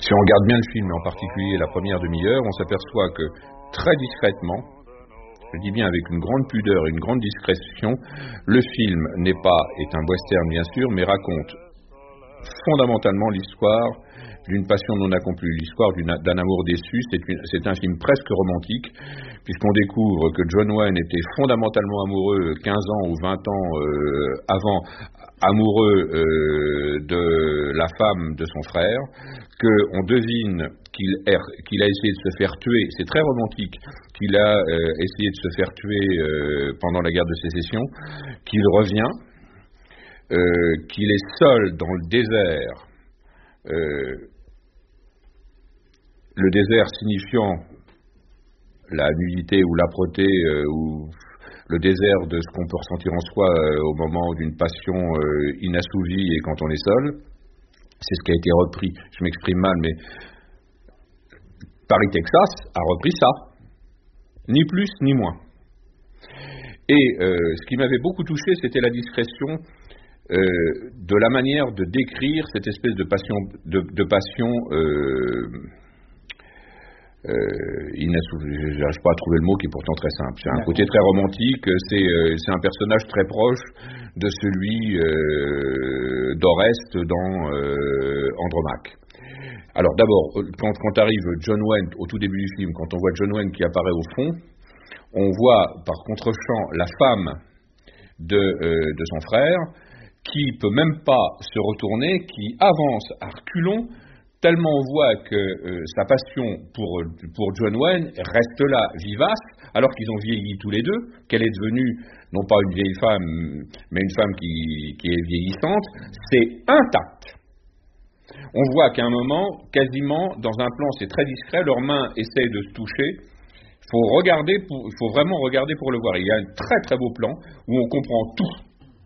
Si on regarde bien le film, en particulier la première demi-heure, on s'aperçoit que très discrètement, je dis bien avec une grande pudeur et une grande discrétion, le film est un western bien sûr, mais raconte fondamentalement l'histoire d'une passion non accomplie, l'histoire d'un amour déçu. C'est un film presque romantique, puisqu'on découvre que John Wayne était fondamentalement amoureux 15 ans ou 20 ans avant, amoureux de la femme de son frère, qu'on devine qu'il a essayé de se faire tuer, c'est très romantique, qu'il a essayé de se faire tuer pendant la guerre de sécession, qu'il revient, qu'il est seul dans le désert, le désert signifiant la nudité ou l'âpreté ou le désert de ce qu'on peut ressentir en soi au moment d'une passion inassouvie et quand on est seul. C'est ce qui a été repris, je m'exprime mal, mais Paris, Texas a repris ça, ni plus ni moins. Et ce qui m'avait beaucoup touché, c'était la discrétion de la manière de décrire cette espèce de passion, j'arrive pas à trouver le mot qui est pourtant très simple. C'est un côté très romantique, c'est un personnage très proche de celui d'Oreste dans Andromaque. Alors d'abord, quand arrive John Wayne au tout début du film, quand on voit John Wayne qui apparaît au fond, on voit par contre-champ la femme de son frère qui peut même pas se retourner, qui avance à reculons, tellement on voit que sa passion pour John Wayne reste là, vivace, alors qu'ils ont vieilli tous les deux, qu'elle est devenue, non pas une vieille femme, mais une femme qui est vieillissante, c'est intact. On voit qu'à un moment, quasiment, dans un plan, c'est très discret, leurs mains essayent de se toucher, il faut vraiment regarder pour le voir. Il y a un très très beau plan où on comprend tout.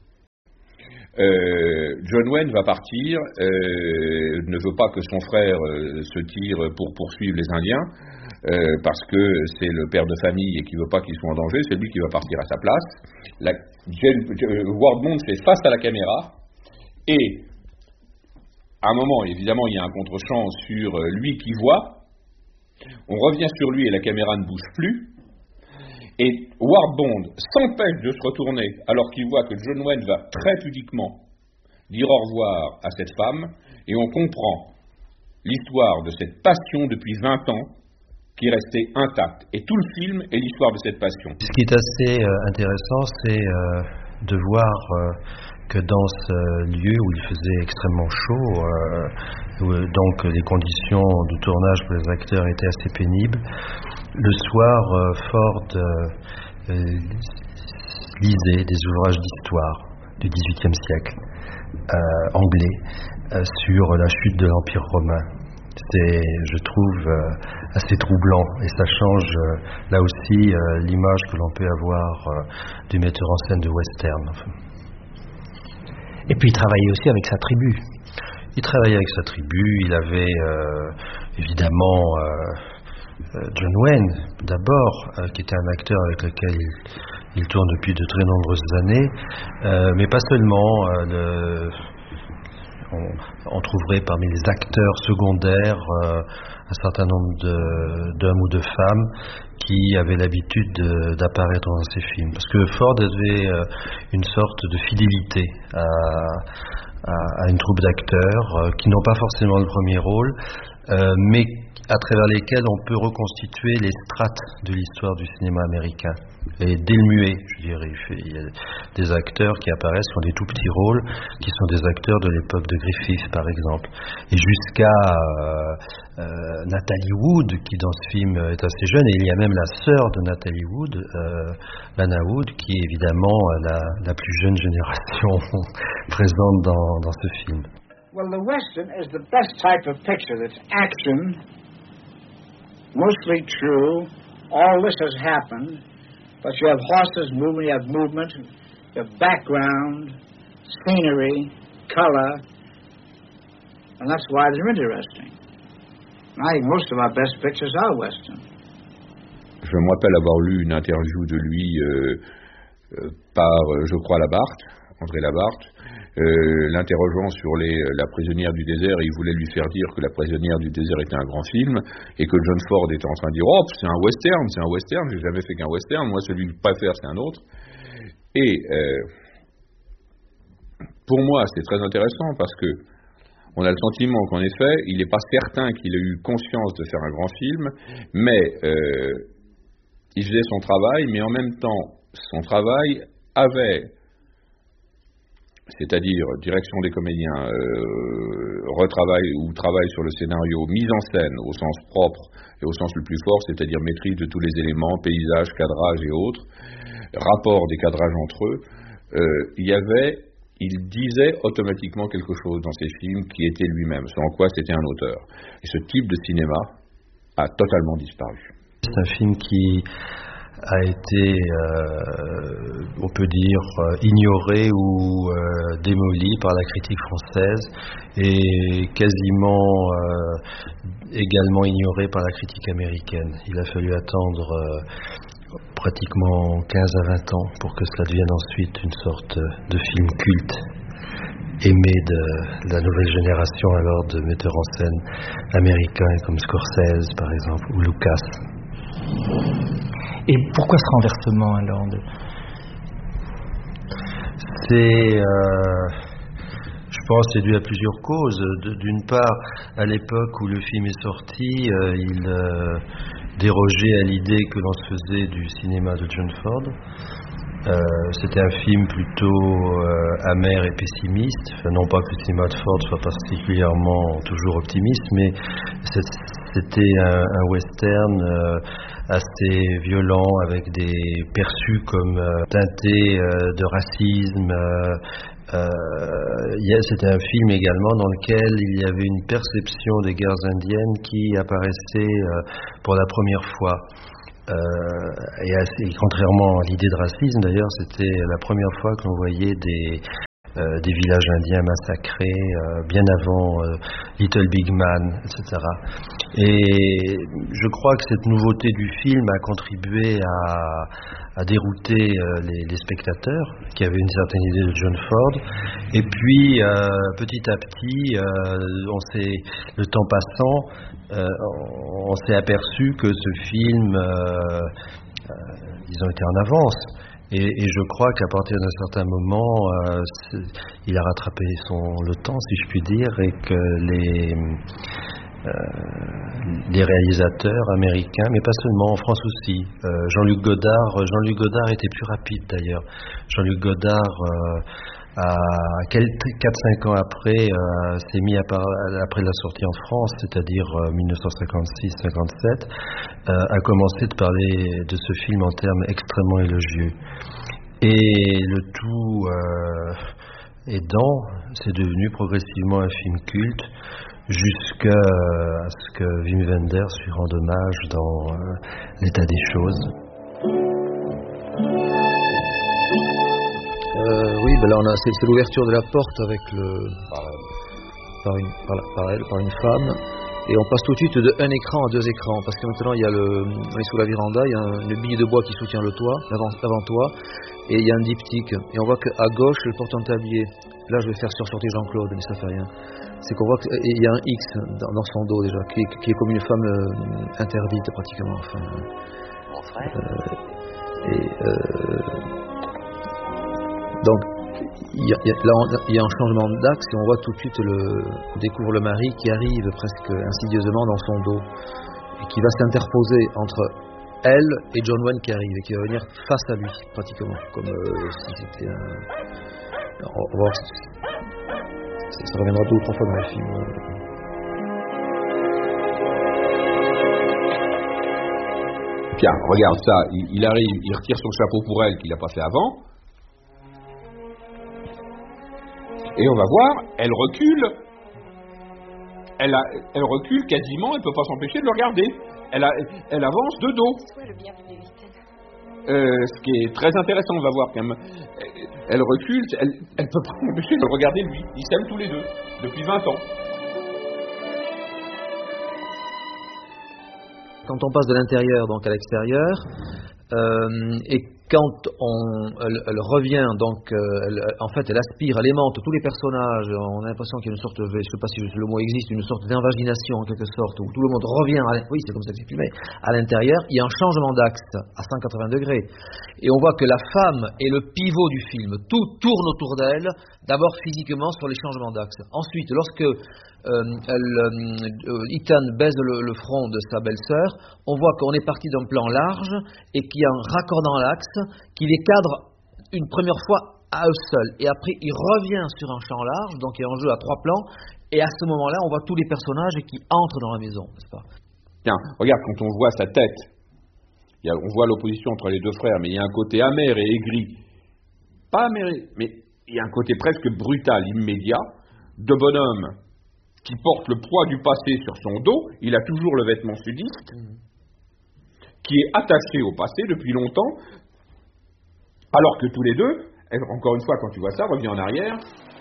John Wayne va partir, ne veut pas que son frère se tire pour poursuivre les Indiens, parce que c'est le père de famille et qu'il ne veut pas qu'ils soient en danger, c'est lui qui va partir à sa place. Ward Bond fait face à la caméra, et à un moment, évidemment, il y a un contre-champ sur lui qui voit, on revient sur lui et la caméra ne bouge plus, et Ward Bond s'empêche de se retourner alors qu'il voit que John Wayne va très pudiquement dire au revoir à cette femme, et on comprend l'histoire de cette passion depuis 20 ans qui est restée intacte. Et tout le film est l'histoire de cette passion. Ce qui est assez intéressant, c'est de voir que dans ce lieu où il faisait extrêmement chaud, donc les conditions de tournage pour les acteurs étaient assez pénibles, le soir, Ford lisait des ouvrages d'histoire du XVIIIe siècle, anglais, sur la chute de l'Empire romain. C'est, je trouve, assez troublant, et ça change là aussi l'image que l'on peut avoir du metteur en scène de western. Enfin. Et puis il travaillait aussi avec sa tribu. Il travaillait avec sa tribu, il avait évidemment John Wayne d'abord, qui était un acteur avec lequel il tourne depuis de très nombreuses années, mais pas seulement. On trouverait parmi les acteurs secondaires un certain nombre d'hommes ou de femmes qui avaient l'habitude d'apparaître dans ces films. Parce que Ford avait une sorte de fidélité à une troupe d'acteurs qui n'ont pas forcément le premier rôle, mais à travers lesquels on peut reconstituer les strates de l'histoire du cinéma américain. Et dès le muet, je dirais, il y a des acteurs qui apparaissent, qui ont des tout petits rôles, qui sont des acteurs de l'époque de Griffith, par exemple. Et jusqu'à Natalie Wood, qui dans ce film est assez jeune, et il y a même la sœur de Natalie Wood, Lana Wood, qui est évidemment la plus jeune génération présente dans ce film. Well, the Western is the best type of picture. It's action, mostly true. All this has happened, but you have horses moving, you have movement, you have background, scenery, color, and that's why they're interesting. I think most of our best pictures are Western. Je me rappelle avoir lu une interview de lui par, je crois, Labarthe, André Labarthe, l'interrogeant sur La prisonnière du désert, et il voulait lui faire dire que La prisonnière du désert était un grand film, et que John Ford était en train de dire « Oh, c'est un western, j'ai jamais fait qu'un western, moi celui que je préfère c'est un autre ». Et pour moi c'est très intéressant parce que on a le sentiment qu'en effet il n'est pas certain qu'il ait eu conscience de faire un grand film, mais il faisait son travail, mais en même temps son travail avait, c'est-à-dire direction des comédiens, travail sur le scénario, mise en scène au sens propre et au sens le plus fort, c'est-à-dire maîtrise de tous les éléments, paysage, cadrage et autres, rapport des cadrages entre eux, il disait automatiquement quelque chose dans ses films qui était lui-même, sans quoi c'était un auteur. Et ce type de cinéma a totalement disparu. C'est un film qui a été, on peut dire, ignoré ou démoli par la critique française et quasiment également ignoré par la critique américaine. Il a fallu attendre pratiquement 15 à 20 ans pour que cela devienne ensuite une sorte de film culte, aimé de la nouvelle génération alors de metteurs en scène américains comme Scorsese par exemple ou Lucas. Et pourquoi ce renversement alors je pense que c'est dû à plusieurs causes. D'une part, à l'époque où le film est sorti, il dérogeait à l'idée que l'on se faisait du cinéma de John Ford. C'était un film plutôt amer et pessimiste. Enfin, non pas que le cinéma de Ford soit particulièrement toujours optimiste, mais c'était un western assez violent, avec des perçus comme teintés de racisme. C'était un film également dans lequel il y avait une perception des guerres indiennes qui apparaissait pour la première fois. Et contrairement à l'idée de racisme d'ailleurs, c'était la première fois que l'on voyait des villages indiens massacrés, bien avant Little Big Man, etc. Et je crois que cette nouveauté du film a contribué à dérouter les spectateurs qui avaient une certaine idée de John Ford. Et puis petit à petit, le temps passant, on s'est aperçu que ce film, disons, était en avance. Et je crois qu'à partir d'un certain moment, il a rattrapé le temps, si je puis dire, et que les réalisateurs américains, mais pas seulement, en France aussi, Jean-Luc Godard était plus rapide d'ailleurs. Jean-Luc Godard, 4-5 ans après, s'est mis après la sortie en France, c'est-à-dire 1956-57, a commencé de parler de ce film en termes extrêmement élogieux. Et le tout aidant, c'est devenu progressivement un film culte, jusqu'à ce que Wim Wenders lui rende hommage dans l'état des choses. Oui, ben là c'est l'ouverture de la porte avec par une femme, et on passe tout de suite de un écran à deux écrans, parce que maintenant on est sous la véranda, il y a une bille de bois qui soutient le toit, l'avant-toit, et il y a un diptyque, et on voit qu'à gauche le porte-tablier. Là je vais faire sursortir Jean-Claude, mais ça fait rien. C'est qu'on voit qu'il y a un X dans son dos déjà, qui est comme une femme interdite pratiquement. Enfin, mon frère. Donc il y a un changement d'axe, et on voit tout de suite on découvre le mari qui arrive presque insidieusement dans son dos, et qui va s'interposer entre elle et John Wayne qui arrive, et qui va venir face à lui pratiquement, comme si c'était un... On va voir, ça reviendra 2 ou 3 fois dans le film. Tiens, regarde ça, il arrive, il retire son chapeau pour elle qu'il n'a pas fait avant, et on va voir, elle recule, elle recule quasiment, elle ne peut pas s'empêcher de le regarder, elle avance de dos. Ce qui est très intéressant, on va voir quand même. Elle recule, elle ne peut pas s'empêcher de le regarder lui. Ils s'aiment tous les deux, depuis 20 ans. Quand on passe de l'intérieur donc à l'extérieur, et quand elle revient, donc en fait elle aspire, elle aimante tous les personnages, on a l'impression qu'il y a une sorte, je ne sais pas si le mot existe, une sorte d'invagination en quelque sorte, où tout le monde revient, oui c'est comme ça que c'est filmé, à l'intérieur, il y a un changement d'axe à 180 degrés. Et on voit que la femme est le pivot du film, tout tourne autour d'elle, d'abord physiquement sur les changements d'axe. Ensuite, lorsque Ethan baise le front de sa belle-sœur, on voit qu'on est parti d'un plan large et qu'il y a un raccord dans l'axe qui les cadre une première fois à eux seuls. Et après, il revient sur un champ large, donc il y a un jeu à 3 plans, et à ce moment-là, on voit tous les personnages qui entrent dans la maison, n'est-ce pas? Tiens, regarde, quand on voit sa tête, on voit l'opposition entre les deux frères, mais il y a un côté amer et aigri. Pas amer, mais il y a un côté presque brutal, immédiat, de bonhomme qui porte le poids du passé sur son dos, il a toujours le vêtement sudiste, qui est attaché au passé depuis longtemps, alors que tous les deux, encore une fois, quand tu vois ça, reviens en arrière.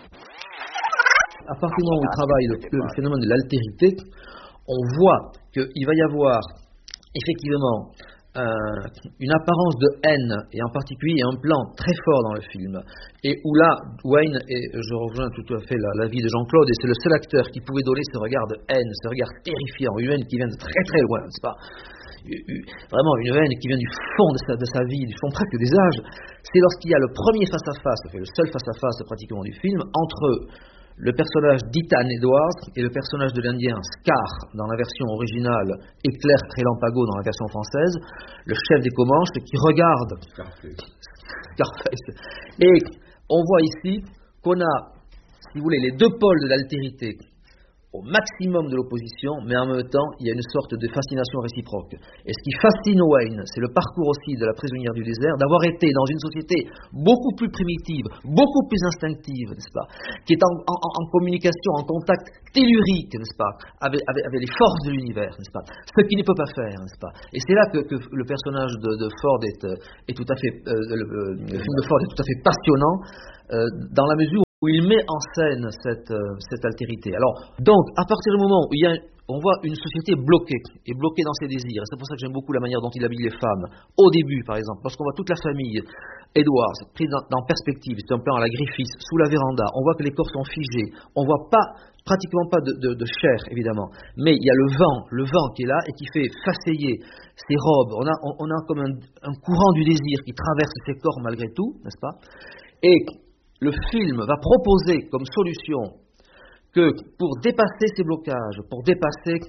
À partir du moment où il travaille le phénomène de l'altérité, on voit qu'il va y avoir effectivement une apparence de haine, et en particulier un plan très fort dans le film, et où là, Wayne, et je rejoins tout à fait l'avis de Jean-Claude, et c'est le seul acteur qui pouvait donner ce regard de haine, ce regard terrifiant, une haine qui vient de très très loin, n'est-ce pas? Vraiment une haine qui vient du fond de sa vie, du fond presque des âges. C'est lorsqu'il y a le premier face-à-face, le seul face-à-face pratiquement du film, entre le personnage d'Ethan Edwards et le personnage de l'Indien Scar dans la version originale, Éclair Relampago dans la version française, le chef des Comanches qui regarde Scarface. Et on voit ici qu'on a, si vous voulez, les deux pôles de l'altérité au maximum de l'opposition, mais en même temps, il y a une sorte de fascination réciproque. Et ce qui fascine Wayne, c'est le parcours aussi de la prisonnière du désert, d'avoir été dans une société beaucoup plus primitive, beaucoup plus instinctive, n'est-ce pas, qui est en communication, en contact tellurique, n'est-ce pas, avec les forces de l'univers, n'est-ce pas, ce qu'il ne peut pas faire, n'est-ce pas. Et c'est là que le personnage de Ford est tout à fait, le film de Ford est tout à fait passionnant, dans la mesure où il met en scène cette altérité. Alors, donc, à partir du moment où on voit une société bloquée, et bloquée dans ses désirs, et c'est pour ça que j'aime beaucoup la manière dont il habille les femmes, au début, par exemple, lorsqu'on voit toute la famille Edwards prise en perspective, c'est un plan à la Griffiths, sous la véranda, on voit que les corps sont figés, on voit pratiquement pas de chair, évidemment, mais il y a le vent qui est là, et qui fait faceiller ces robes, on a comme un courant du désir qui traverse ces corps malgré tout, n'est-ce pas, et le film va proposer comme solution que pour dépasser ces blocages, pour dépasser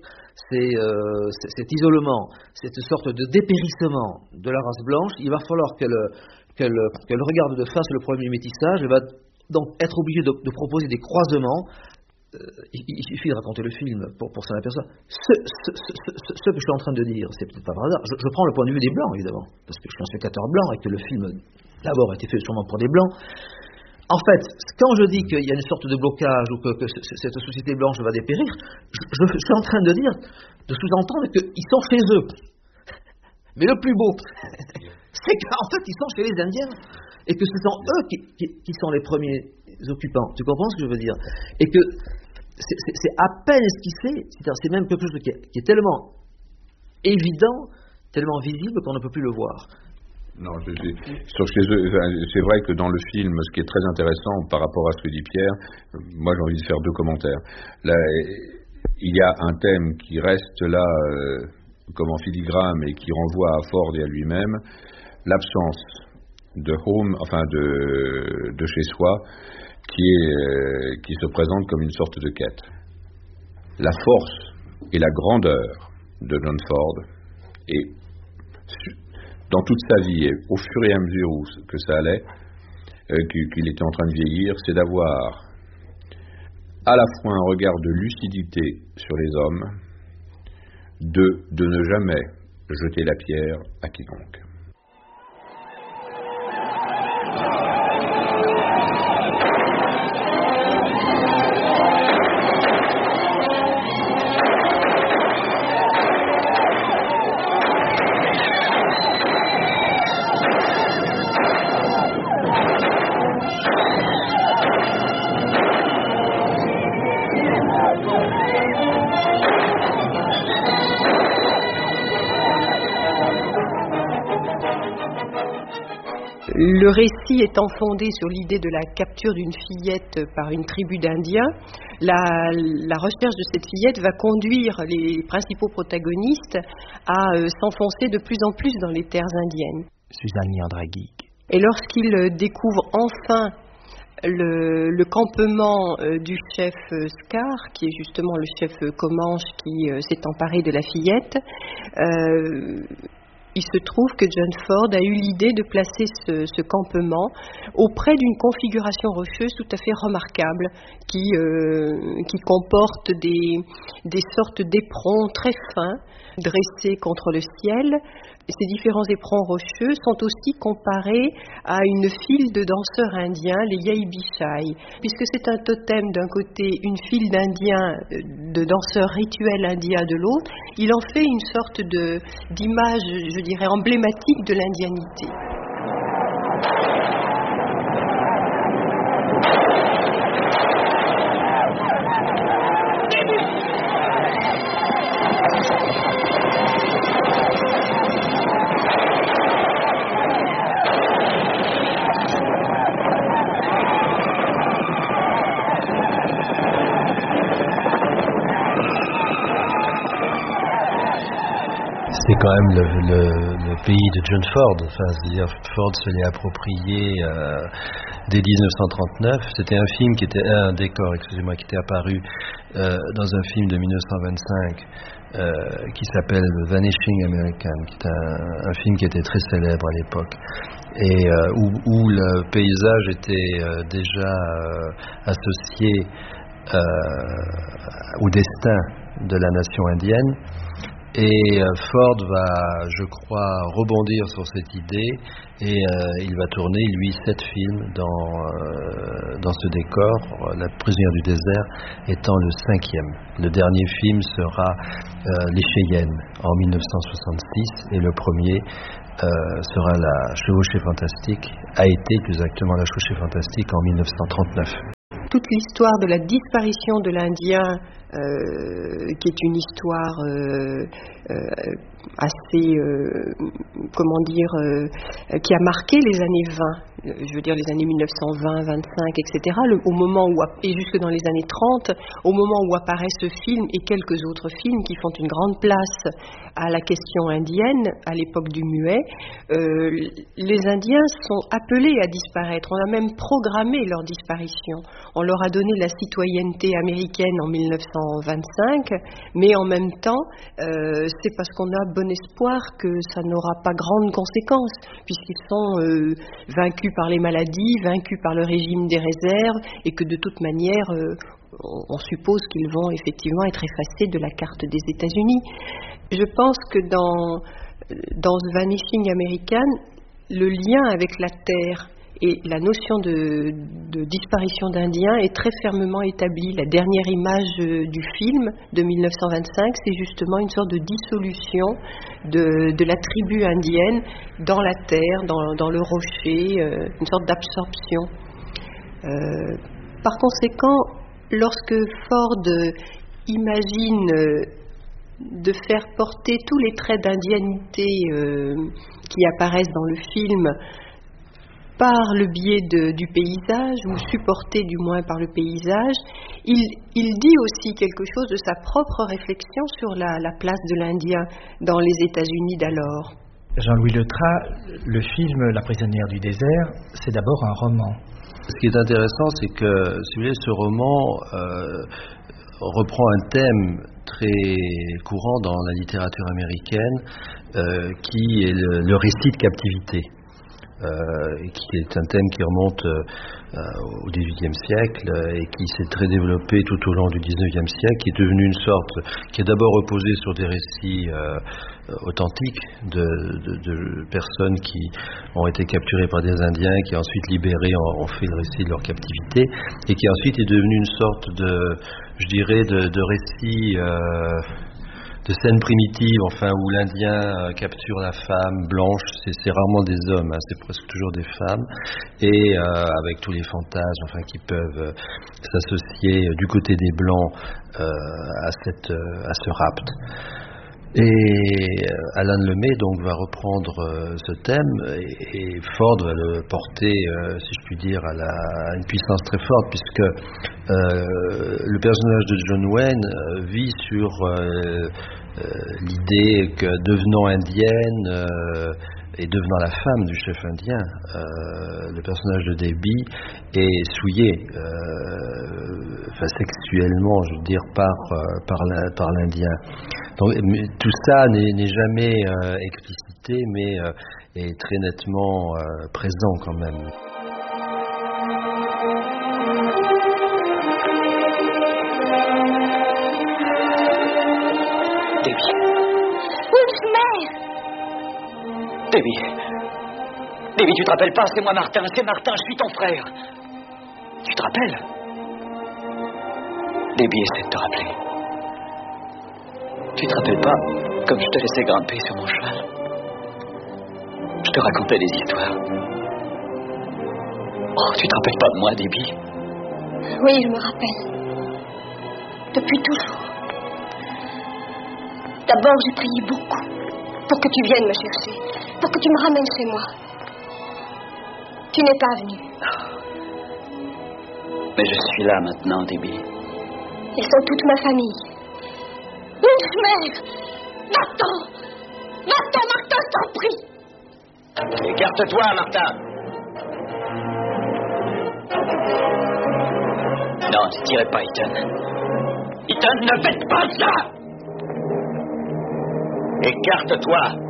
cet isolement, cette sorte de dépérissement de la race blanche, il va falloir qu'elle regarde de face le problème du métissage. Elle va donc être obligée de proposer des croisements. Il suffit de raconter le film pour s'en apercevoir. Ce que je suis en train de dire, c'est peut-être pas par hasard. Je prends le point de vue des Blancs, évidemment, parce que je suis un spectateur blanc et que le film, d'abord, a été fait sûrement pour des Blancs. En fait, quand je dis qu'il y a une sorte de blocage ou que cette société blanche va dépérir, je suis en train de sous-entendre qu'ils sont chez eux. Mais le plus beau, c'est qu'en fait, ils sont chez les Indiens et que ce sont eux qui sont les premiers occupants. Tu comprends ce que je veux dire? Et que c'est à peine esquissé, c'est même quelque chose qui est tellement évident, tellement visible qu'on ne peut plus le voir. Non, c'est vrai que dans le film, ce qui est très intéressant par rapport à ce que dit Pierre, moi j'ai envie de faire 2 commentaires. Là, il y a un thème qui reste là comme en filigrane et qui renvoie à Ford et à lui-même, l'absence de home, enfin de chez soi, qui se présente comme une sorte de quête. La force et la grandeur de John Ford et dans toute sa vie, et au fur et à mesure que ça allait, qu'il était en train de vieillir, c'est d'avoir à la fois un regard de lucidité sur les hommes, de ne jamais jeter la pierre à quiconque. Le récit étant fondé sur l'idée de la capture d'une fillette par une tribu d'Indiens, la recherche de cette fillette va conduire les principaux protagonistes à s'enfoncer de plus en plus dans les terres indiennes. Suzanne Liandragui. Et lorsqu'ils découvrent enfin le campement du chef Scar, qui est justement le chef Comanche qui s'est emparé de la fillette, il se trouve que John Ford a eu l'idée de placer ce campement auprès d'une configuration rocheuse tout à fait remarquable qui comporte des sortes d'éperons très fins dressés contre le ciel. Ces différents éperons rocheux sont aussi comparés à une file de danseurs indiens, les Yaibishai. Puisque c'est un totem d'un côté, une file d'indiens, de danseurs rituels indiens de l'autre, il en fait une sorte d'image, je dirais, emblématique de l'indianité. C'est quand même le pays de John Ford. Enfin, c'est-à-dire Ford se l'est approprié dès 1939. C'était un film qui était un décor, excusez-moi, qui était apparu dans un film de 1925 qui s'appelle Vanishing American, qui est un film qui était très célèbre à l'époque et où le paysage était déjà associé au destin de la nation indienne. Et Ford va, je crois, rebondir sur cette idée et il va tourner, lui, 7 films dans ce décor, La prisonnière du désert étant le 5e. Le dernier film sera Les Cheyennes en 1966 et le premier sera La Chevauchée fantastique, a été plus exactement La Chevauchée fantastique en 1939. Toute l'histoire de la disparition de l'Indien, qui est une histoire assez, qui a marqué les années 20, je veux dire les années 1920, 25, etc., au moment où, et jusque dans les années 30, au moment où apparaît ce film et quelques autres films qui font une grande place à la question indienne, à l'époque du muet, les Indiens sont appelés à disparaître. On a même programmé leur disparition. On leur a donné la citoyenneté américaine en 1925, mais en même temps, c'est parce qu'on a bon espoir que ça n'aura pas grandes conséquences, puisqu'ils sont vaincus par les maladies, vaincus par le régime des réserves, et que de toute manière, on suppose qu'ils vont effectivement être effacés de la carte des États-Unis. Je pense que dans Vanishing American, le lien avec la terre et la notion de disparition d'Indiens est très fermement établie. La dernière image du film de 1925, c'est justement une sorte de dissolution de la tribu indienne dans la terre, dans le rocher, une sorte d'absorption. Par conséquent, lorsque Ford imagine de faire porter tous les traits d'indianité qui apparaissent dans le film par le biais du paysage, ou supporté du moins par le paysage, il dit aussi quelque chose de sa propre réflexion sur la place de l'Indien dans les États-Unis d'alors. Jean-Louis Letras, le film La prisonnière du désert, c'est d'abord un roman. Ce qui est intéressant, c'est que, si vous voulez, ce roman reprend un thème très courant dans la littérature américaine, qui est le récit de captivité. Qui est un thème qui remonte au XVIIIe siècle et qui s'est très développé tout au long du XIXe siècle, qui est devenu une sorte, qui est d'abord reposé sur des récits authentiques de personnes qui ont été capturées par des Indiens, qui ensuite libérés ont fait le récit de leur captivité, et qui ensuite est devenu une sorte de récit de scènes primitives, enfin, où l'Indien capture la femme blanche, c'est rarement des hommes, hein, c'est presque toujours des femmes, et avec tous les fantasmes, enfin, qui peuvent s'associer du côté des Blancs à ce rapt. Et Alan Lemay donc va reprendre ce thème et Ford va le porter, si je puis dire, à une puissance très forte, puisque le personnage de John Wayne vit sur l'idée que devenant indienne et devenant la femme du chef indien, le personnage de Debbie est souillé, sexuellement, je veux dire, par l'Indien. Donc tout ça n'est jamais explicité, mais est très nettement présent quand même. Debbie. Debbie. Debbie, tu te rappelles pas, c'est moi Martin, je suis ton frère. Tu te rappelles? Debbie, essaie de te rappeler. Tu te rappelles pas, comme je te laissais grimper sur mon cheval? Je te racontais des histoires. Oh, tu te rappelles pas de moi, Debbie? Oui, je me rappelle. Depuis toujours. D'abord, j'ai prié beaucoup pour que tu viennes me chercher, pour que tu me ramènes chez moi. Tu n'es pas venu. Mais je suis là maintenant, Debbie. Ils sont toute ma famille. Mère! Martin, je t'en prie! Écarte-toi, Martin! Non, ne tirez pas, Ethan. Ethan, ne faites pas ça! Écarte-toi!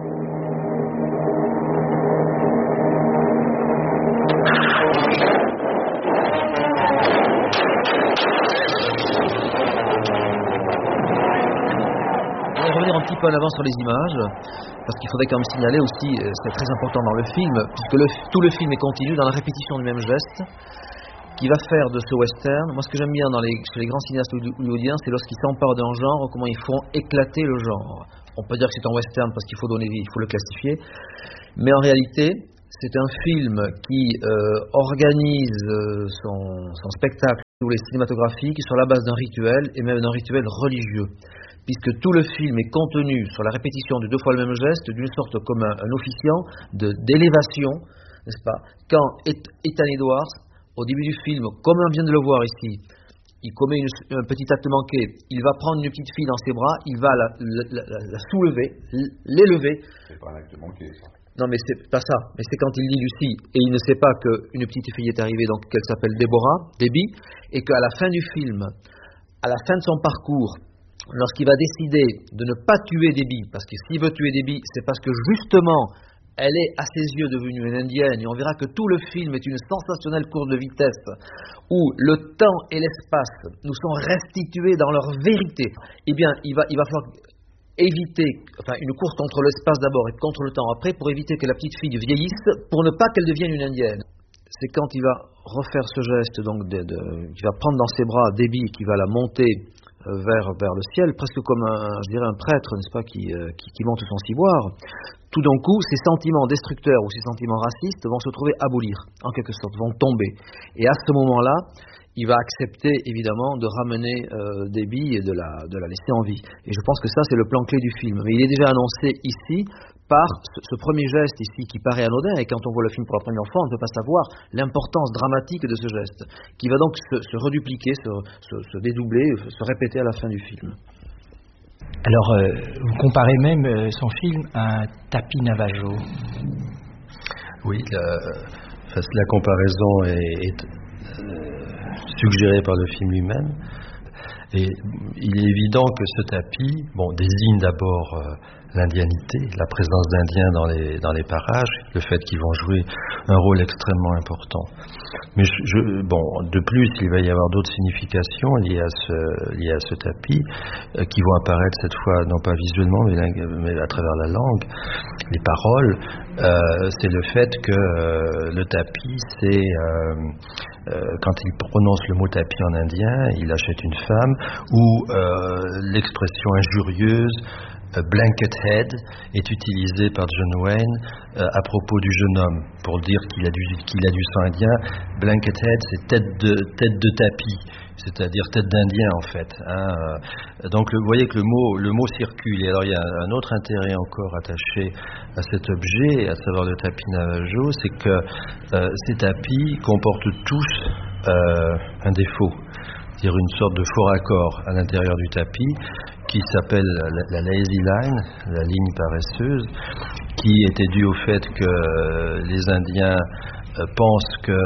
Revenir un petit peu en avant sur les images, parce qu'il faudrait quand même signaler aussi, c'est très important dans le film, puisque tout le film est continu dans la répétition du même geste, qui va faire de ce western. Moi, ce que j'aime bien chez les grands cinéastes hollywoodiens, c'est lorsqu'ils s'emparent d'un genre, comment ils font éclater le genre. On peut dire que c'est un western parce qu'il faut le classifier, mais en réalité, c'est un film qui organise son spectacle cinématographique sur la base d'un rituel, et même d'un rituel religieux, puisque tout le film est contenu sur la répétition de 2 fois le même geste, d'une sorte comme un officiant d'élévation, n'est-ce pas? Quand Ethan Edwards, au début du film, comme on vient de le voir ici, il commet un petit acte manqué, il va prendre une petite fille dans ses bras, il va la soulever, l'élever. C'est pas un acte manqué, ça. Non, mais c'est pas ça. Mais c'est quand il dit Lucie, et il ne sait pas qu'une petite fille est arrivée, donc qu'elle s'appelle Debbie, et qu'à la fin du film, à la fin de son parcours, lorsqu'il va décider de ne pas tuer Debbie, parce que s'il veut tuer Debbie, c'est parce que justement, elle est à ses yeux devenue une indienne, et on verra que tout le film est une sensationnelle course de vitesse, où le temps et l'espace nous sont restitués dans leur vérité. Eh bien, il va falloir éviter, une course contre l'espace d'abord et contre le temps après, pour éviter que la petite fille vieillisse, pour ne pas qu'elle devienne une indienne. C'est quand il va refaire ce geste, donc qui va prendre dans ses bras Debbie, qui va la monter vers le ciel, presque comme un prêtre, n'est-ce pas, qui monte son ciboire. Tout d'un coup, ces sentiments destructeurs ou ces sentiments racistes vont se trouver abolir, en quelque sorte, vont tomber. Et à ce moment-là, il va accepter évidemment de ramener Debbie et de la laisser en vie. Et je pense que ça, c'est le plan clé du film. Mais il est déjà annoncé ici par ce premier geste ici qui paraît anodin, et quand on voit le film pour la première fois, on ne peut pas savoir l'importance dramatique de ce geste, qui va donc se redupliquer, se dédoubler, se répéter à la fin du film. Alors, vous comparez même son film à un tapis Navajo. Oui, la comparaison est suggérée par le film lui-même. Et il est évident que ce tapis désigne d'abord l'indianité, la présence d'Indiens dans les parages, le fait qu'ils vont jouer un rôle extrêmement important. Mais de plus, il va y avoir d'autres significations liées à ce tapis qui vont apparaître cette fois non pas visuellement mais à travers la langue, les paroles. C'est le fait que le tapis, c'est quand il prononce le mot tapis en indien, il achète une femme, ou l'expression injurieuse blanket head est utilisée par John Wayne à propos du jeune homme pour dire qu'il a du sang indien. Blanket head, c'est tête de tapis. c'est-à-dire tête d'Indien en fait. Hein. Donc vous voyez que le mot circule. Et alors il y a un autre intérêt encore attaché à cet objet, à savoir le tapis Navajo, c'est que ces tapis comportent tous un défaut, c'est-à-dire une sorte de faux raccord à l'intérieur du tapis qui s'appelle la lazy line, la ligne paresseuse, qui était due au fait que les Indiens pensent que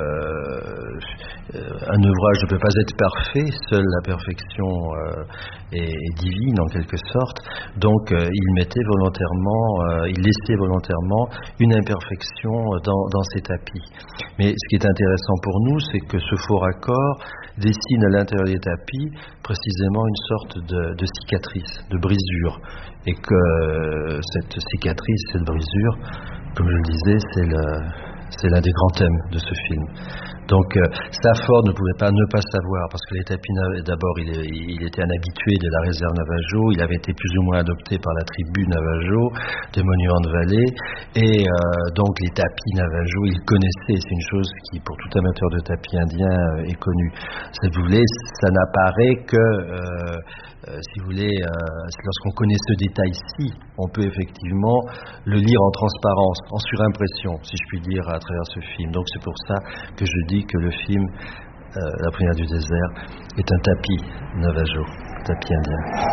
un ouvrage ne peut pas être parfait, seule la perfection est divine en quelque sorte, donc il laissait volontairement une imperfection dans ces tapis. Mais ce qui est intéressant pour nous, c'est que ce faux raccord dessine à l'intérieur des tapis précisément une sorte de cicatrice, de brisure, et que cette cicatrice, cette brisure, comme je le disais, c'est l'un des grands thèmes de ce film. Donc Stafford ne pouvait pas ne pas savoir, parce que les tapis, d'abord il était un habitué de la réserve Navajo, il avait été plus ou moins adopté par la tribu Navajo des Monuments de Vallée, et donc les tapis Navajo il connaissait, c'est une chose qui pour tout amateur de tapis indien est connue. Si vous voulez, ça n'apparaît que si vous voulez, lorsqu'on connaît ce détail-ci, on peut effectivement le lire en transparence, en surimpression, si je puis dire, à travers ce film. Donc c'est pour ça que je dis que le film, La prière du désert, est un tapis Navajo, tapis indien.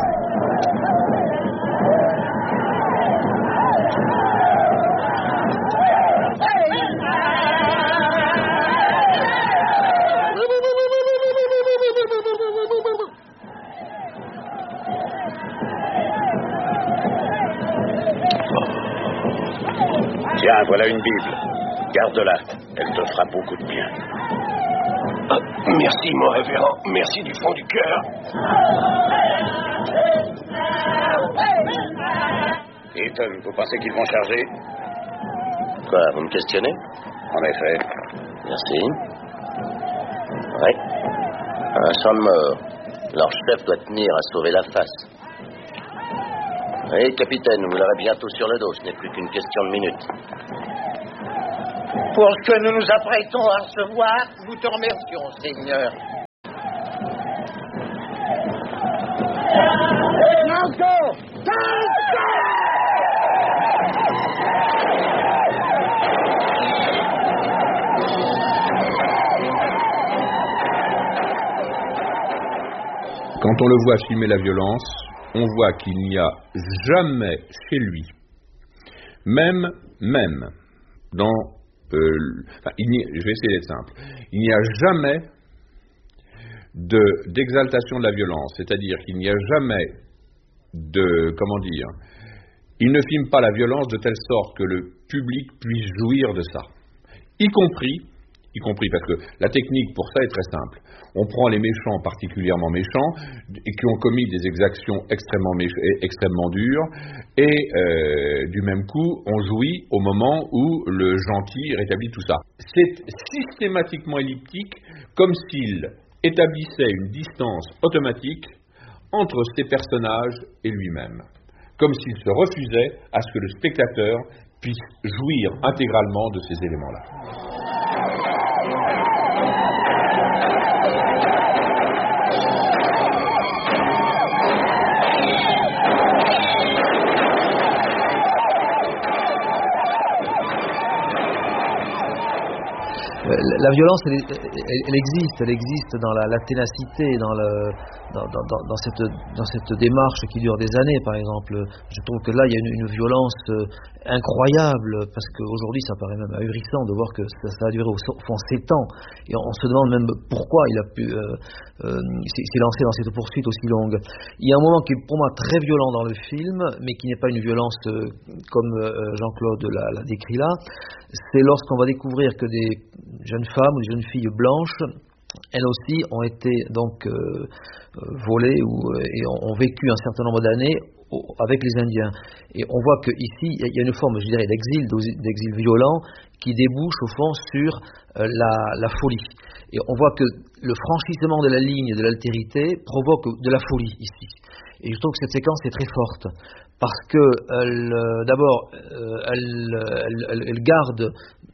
Tiens, voilà une Bible. Garde-la. Elle te fera beaucoup de bien. Merci, mon révérend. Merci du fond du cœur. Ethan, vous pensez qu'ils vont charger? Quoi, vous me questionnez? En effet. Merci. Oui. Un champ de mort. Leur chef doit tenir à sauver la face. Oui, capitaine, vous l'aurez bientôt sur le dos. Ce n'est plus qu'une question de minutes. Pour ce que nous nous apprêtons à recevoir, nous te remercions, Seigneur. Let's go! Let's go! Quand on le voit filmer la violence, on voit qu'il n'y a jamais chez lui, même dans... je vais essayer d'être simple. Il n'y a jamais d'exaltation de la violence, c'est-à-dire qu'il n'y a jamais il ne filme pas la violence de telle sorte que le public puisse jouir de ça, y compris parce que la technique pour ça est très simple. On prend les méchants particulièrement méchants et qui ont commis des exactions extrêmement dures et du même coup on jouit au moment où le gentil rétablit tout ça. C'est systématiquement elliptique, comme s'il établissait une distance automatique entre ses personnages et lui-même, comme s'il se refusait à ce que le spectateur puisse jouir intégralement de ces éléments-là. La violence, elle existe dans la ténacité, dans cette démarche qui dure des années, par exemple. Je trouve que là, il y a une violence incroyable, parce qu'aujourd'hui, ça paraît même ahurissant de voir que ça a duré au fond 7 ans. Et on se demande même pourquoi il a pu s'est lancé dans cette poursuite aussi longue. Il y a un moment qui est pour moi très violent dans le film, mais qui n'est pas une violence comme Jean-Claude l'a décrit là. C'est lorsqu'on va découvrir que des jeunes femmes ou des jeunes filles blanches, elles aussi ont été donc volées et ont vécu un certain nombre d'années avec les Indiens. Et on voit qu'ici, il y a une forme, je dirais, d'exil violent qui débouche au fond sur la folie. Et on voit que le franchissement de la ligne de l'altérité provoque de la folie ici. Et je trouve que cette séquence est très forte, parce que d'abord, elle garde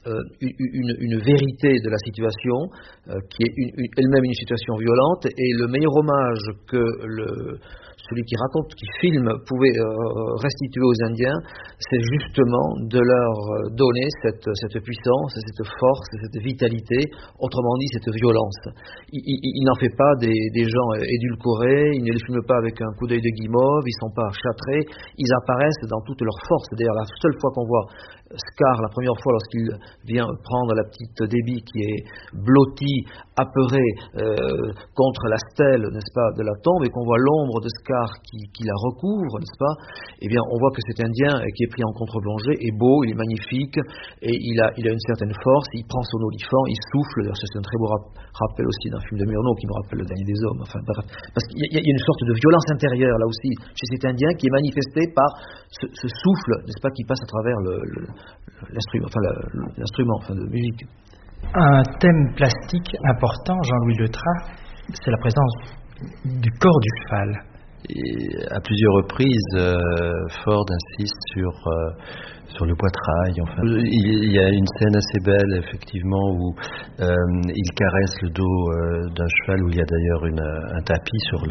une vérité de la situation, qui est elle-même une situation violente, et le meilleur hommage que celui qui raconte, qui filme, pouvait restituer aux Indiens, c'est justement de leur donner cette puissance, cette force, cette vitalité, autrement dit cette violence. Il n'en fait pas des gens édulcorés, il ne les filme pas avec un coup d'œil de guimauve, ils ne sont pas châtrés, ils apparaissent dans toute leur force. D'ailleurs, la seule fois qu'on voit Scar, la première fois lorsqu'il vient prendre la petite Debbie qui est blottie, apeurée contre la stèle, n'est-ce pas, de la tombe, et qu'on voit l'ombre de Scar qui la recouvre, n'est-ce pas, eh bien on voit que cet Indien qui est pris en contre-plongée est beau, il est magnifique, et il a une certaine force, il prend son olifant, il souffle. D'ailleurs c'est un très beau rappel aussi d'un film de Murnau qui me rappelle Le Dernier des Hommes, enfin bref, parce qu'il y a une sorte de violence intérieure là aussi chez cet Indien qui est manifestée par ce souffle, n'est-ce pas, qui passe à travers l'instrument de musique. Un thème plastique important, Jean-Louis Letras, c'est la présence du corps du cheval. Et à plusieurs reprises, Ford insiste sur le poitrail. Enfin, il y a une scène assez belle, effectivement, où il caresse le dos d'un cheval, où il y a d'ailleurs un tapis sur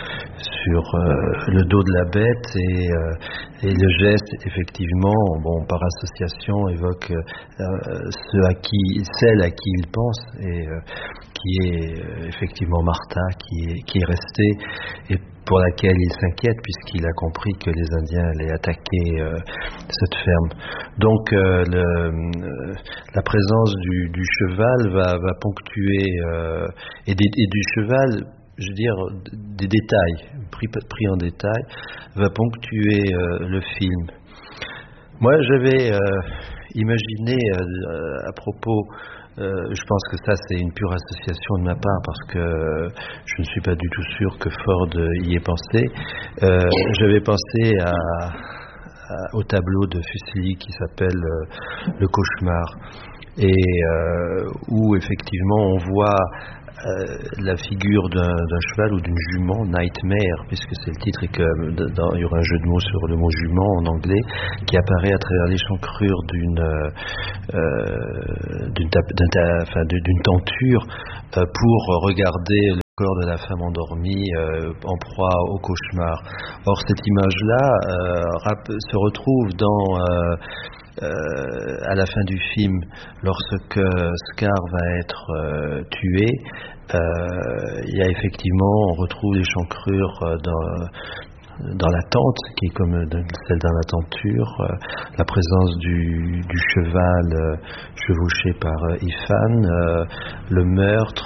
le dos de la bête, et le geste, effectivement, par association, évoque celle à qui il pense, et qui est effectivement Martha, qui est restée, et pour laquelle il s'inquiète puisqu'il a compris que les Indiens allaient attaquer cette ferme. Donc la présence du cheval va ponctuer et du cheval, je veux dire, des détails pris en détail, va ponctuer le film. Moi j'avais imaginé à propos, je pense que ça c'est une pure association de ma part parce que je ne suis pas du tout sûr que Ford y ait pensé. J'avais pensé au tableau de Fuseli qui s'appelle Le Cauchemar, et où effectivement on voit la figure d'un cheval ou d'une jument, Nightmare, puisque c'est le titre, et il y aura un jeu de mots sur le mot jument en anglais, qui apparaît à travers l'échancrure d'une tenture pour regarder le corps de la femme endormie en proie au cauchemar. Or cette image-là se retrouve à la fin du film, lorsque Scar va être tué. Il y a effectivement, on retrouve l'échancrure dans la tente, qui est comme celle dans la tenture, la présence du cheval chevauché par Ifan, le meurtre,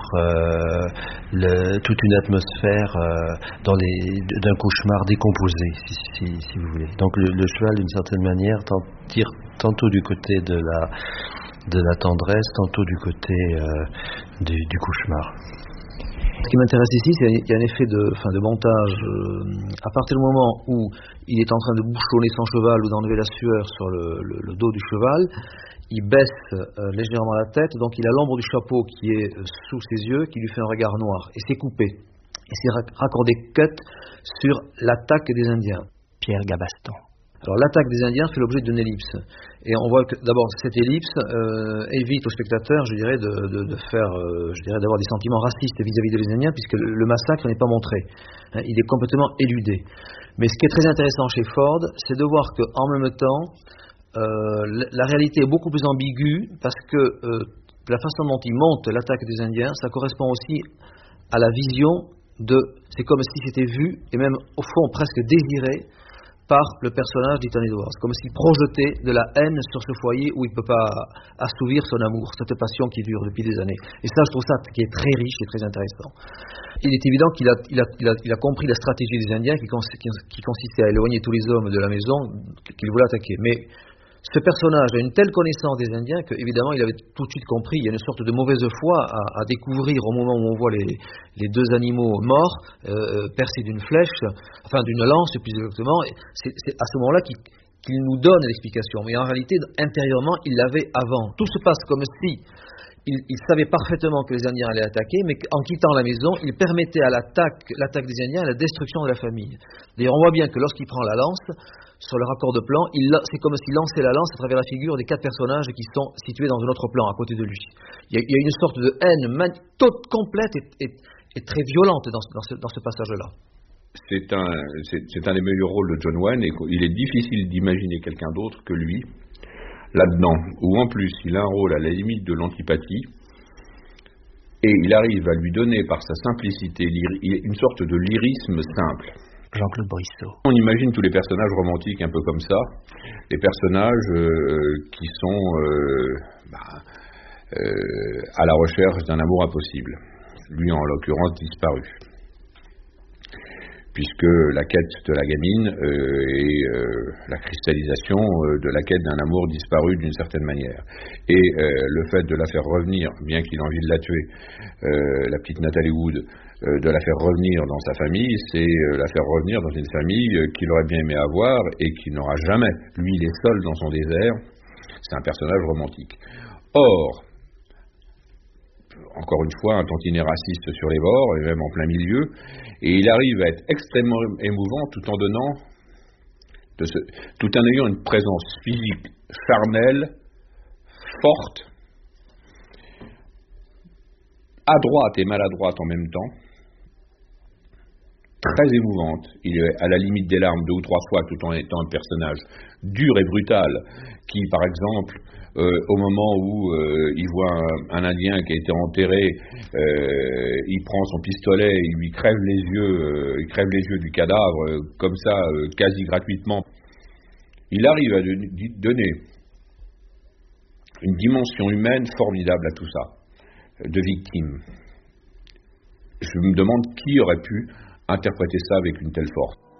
toute une atmosphère d'un cauchemar décomposé, si vous voulez. Donc le cheval, d'une certaine manière, tire tantôt du côté de la tendresse, tantôt du côté du cauchemar. Ce qui m'intéresse ici, c'est qu'il y a un effet de montage. À partir du moment où il est en train de bouchonner son cheval ou d'enlever la sueur sur le dos du cheval, il baisse légèrement la tête, donc il a l'ombre du chapeau qui est sous ses yeux, qui lui fait un regard noir, et c'est coupé. Et c'est raccordé cut sur l'attaque des Indiens. Pierre Gabaston. Alors l'attaque des Indiens fait l'objet d'une ellipse, et on voit que d'abord cette ellipse évite aux spectateurs, je dirais, d'avoir des sentiments racistes vis-à-vis des Indiens, puisque le massacre n'est pas montré, il est complètement éludé. Mais ce qui est très intéressant chez Ford, c'est de voir qu'en même temps, la réalité est beaucoup plus ambiguë, parce que la façon dont il monte l'attaque des Indiens, ça correspond aussi à la vision c'est comme si c'était vu, et même au fond presque désiré, par le personnage d'Ethan Edwards, comme s'il projetait de la haine sur ce foyer où il ne peut pas assouvir son amour, cette passion qui dure depuis des années. Et ça, je trouve ça qui est très riche et très intéressant. Il est évident qu'il a compris la stratégie des Indiens qui consistait à éloigner tous les hommes de la maison qu'il voulait attaquer. Mais ce personnage a une telle connaissance des Indiens qu'évidemment il avait tout de suite compris. Il y a une sorte de mauvaise foi à découvrir au moment où on voit les deux animaux morts percés d'une flèche, enfin d'une lance plus exactement. C'est à ce moment-là qu'il nous donne l'explication. Mais en réalité, intérieurement, il l'avait avant. Tout se passe comme si il savait parfaitement que les Indiens allaient attaquer, mais qu'en quittant la maison, il permettait à l'attaque des Indiens à la destruction de la famille. D'ailleurs, on voit bien que lorsqu'il prend la lance, sur le raccord de plan, c'est comme s'il lançait la lance à travers la figure des 4 personnages qui sont situés dans un autre plan à côté de lui. Il y a une sorte de haine complète et très violente dans ce passage-là. C'est un des meilleurs rôles de John Wayne, et il est difficile d'imaginer quelqu'un d'autre que lui là-dedans, où en plus il a un rôle à la limite de l'antipathie, et il arrive à lui donner par sa simplicité une sorte de lyrisme simple. Jean-Claude Brissot. On imagine tous les personnages romantiques un peu comme ça, les personnages qui sont à la recherche d'un amour impossible, lui en l'occurrence disparu, puisque la quête de la gamine est la cristallisation de la quête d'un amour disparu d'une certaine manière. Et le fait de la faire revenir, bien qu'il ait envie de la tuer, la petite Natalie Wood, de la faire revenir dans sa famille, c'est la faire revenir dans une famille qu'il aurait bien aimé avoir et qu'il n'aura jamais. Lui, il est seul dans son désert, c'est un personnage romantique. Or, encore une fois, un tantinet raciste sur les bords, et même en plein milieu, et il arrive à être extrêmement émouvant tout en ayant une présence physique charnelle, forte, à droite et maladroite en même temps, très émouvante. Il est à la limite des larmes 2 ou 3 fois tout en étant un personnage dur et brutal qui, par exemple, au moment où il voit un Indien qui a été enterré, il prend son pistolet, il lui crève les yeux du cadavre comme ça, quasi gratuitement. Il arrive à donner une dimension humaine formidable à tout ça, de victime. Je me demande qui aurait pu interpréter ça avec une telle force.